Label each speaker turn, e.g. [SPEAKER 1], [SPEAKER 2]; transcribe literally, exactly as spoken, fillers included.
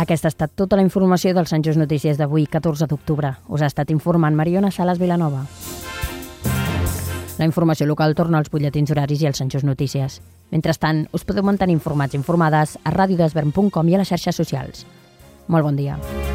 [SPEAKER 1] Aquesta ha estat tota la informació del Sant Just Notícies d'avui, catorze d'octubre. Us ha estat informant Mariona Sales Vilanova. La informació local torna als butlletins horaris i als Sant Just Notícies. Mentrestant, us podeu mantenir informats i informades a radiodesvern punt com i a les xarxes socials. Molt bon dia.